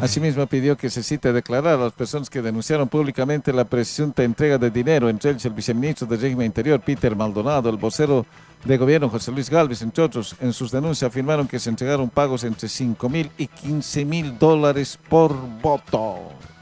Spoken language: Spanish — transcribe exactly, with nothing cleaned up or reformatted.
Asimismo, pidió que se cite a declarar a las personas que denunciaron públicamente la presunta entrega de dinero, entre ellos el viceministro del Régimen Interior, Peter Maldonado, el vocero de gobierno, José Luis Gálvez, entre otros. En sus denuncias afirmaron que se entregaron pagos entre cinco mil y quince mil dólares por voto.